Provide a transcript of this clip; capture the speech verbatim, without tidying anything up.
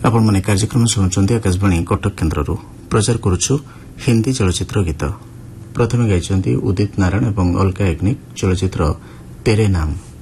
आपण माने कार्यक्रम शुणुंट आकाशवाणी कटक केन्द्र प्रचार करुछु हिंदी चलचित्र गीत प्रथमे गाइछन्ति उदित नारायण और अलका याग्निक चलचित्र तेरे नाम।